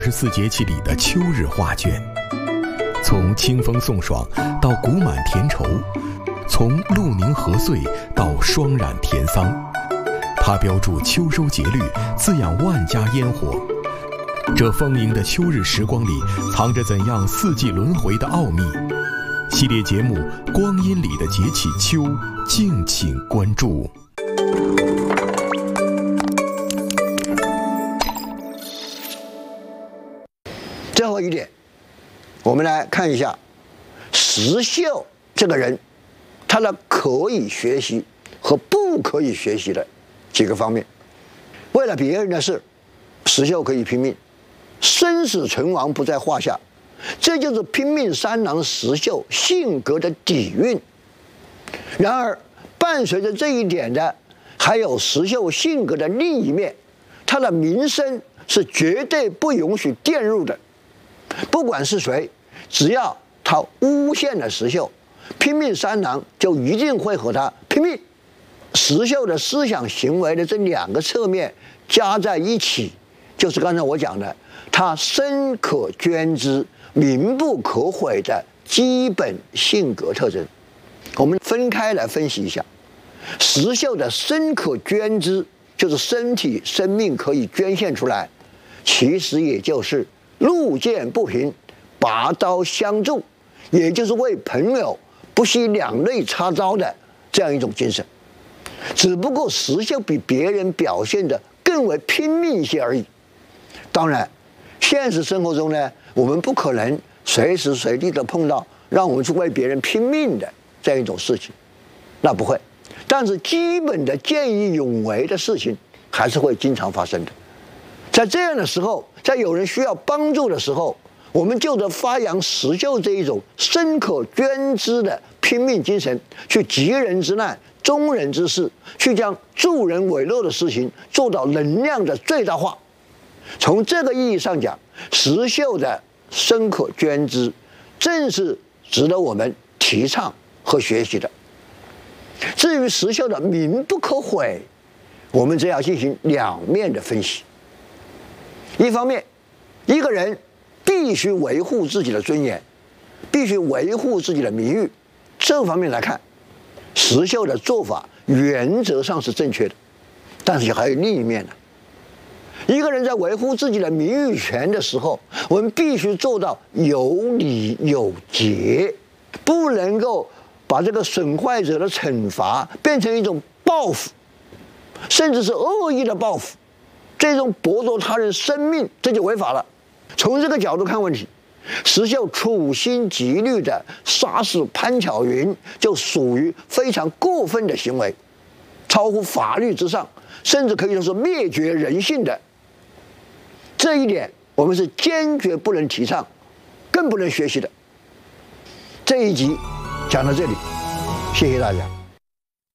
24节气里的秋日画卷，从清风送爽到谷满田畴，从鹿宁禾穗到霜染田桑，它标注秋收节律，滋养万家烟火。这丰盈的秋日时光里，藏着怎样四季轮回的奥秘？系列节目《光阴里的节气秋》，敬请关注。 最后一点，我们来看一下石秀这个人，他的可以学习和不可以学习的几个方面。为了别人的事，石秀可以拼命，生死存亡不在话下，这就是拼命三郎石秀性格的底蕴。然而，伴随着这一点的，还有石秀性格的另一面，他的名声是绝对不允许玷污的。不管是谁，只要他诬陷了石秀，拼命三郎就一定会和他拼命。石秀的思想行为的这两个侧面加在一起，就是刚才我讲的，他深可捐之，名不可毁的基本性格特征。我们分开来分析一下，石秀的深可捐之，就是身体生命可以捐献出来，其实也就是路见不平，拔刀相助，也就是为朋友不惜两肋插刀的这样一种精神。只不过石秀比别人表现的更为拼命一些而已。当然，现实生活中呢，我们不可能随时随地的碰到让我们去为别人拼命的这样一种事情，那不会。但是基本的见义勇为的事情还是会经常发生的。在这样的时候，在有人需要帮助的时候，我们就得发扬石秀这一种深可捐之的拼命精神，去急人之难忠人之事，去将助人为乐的事情做到能量的最大化。从这个意义上讲，石秀的深可捐之正是值得我们提倡和学习的。至于石秀的名不可毁，我们则要进行两面的分析。一方面，一个人必须维护自己的尊严，必须维护自己的名誉。这方面来看，石秀的做法原则上是正确的，但是还有另一面呢。一个人在维护自己的名誉权的时候，我们必须做到有礼有节，不能够把这个损坏者的惩罚变成一种报复，甚至是恶意的报复。这种剥夺他人生命，这就违法了。从这个角度看问题，石秀处心积虑的杀死潘巧云，就属于非常过分的行为，超乎法律之上，甚至可以说是灭绝人性的。这一点我们是坚决不能提倡，更不能学习的。这一集讲到这里，谢谢大家。